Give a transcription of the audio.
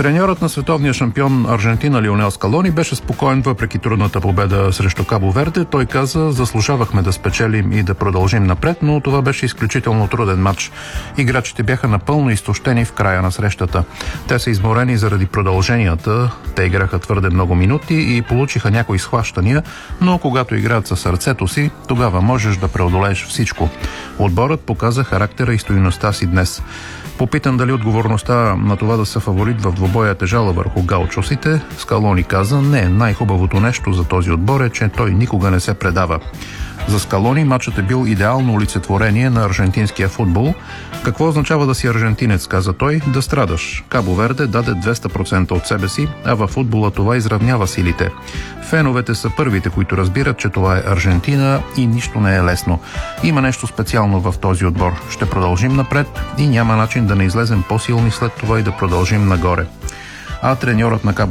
Треньорът на световния шампион Аржентина Лионел Скалони беше спокоен въпреки трудната победа срещу Кабо Верде. Той каза: заслужавахме да спечелим и да продължим напред, но това беше изключително труден матч. Играчите бяха напълно изтощени в края на срещата. Те са изморени заради продълженията. Те играха твърде много минути и получиха някои схващания, но когато играят със сърцето си, тогава можеш да преодолееш всичко. Отборът показа характера и стойността си днес. Попитан дали отговорността на това да са фаворит в двобоя е тежала върху гаучосите, Скалони каза: не, най-хубавото нещо за този отбор е, че той никога не се предава. За Скалони матчът е бил идеално олицетворение на аржентинския футбол. Какво означава да си аржентинец, каза той? Да страдаш. Кабо Верде даде 200% от себе си, а във футбола това изравнява силите. Феновете са първите, които разбират, че това е Аржентина и нищо не е лесно. Има нещо специално в този отбор. Ще продължим напред и няма начин да не излезем по-силни след това и да продължим нагоре. А треньорът на Кабо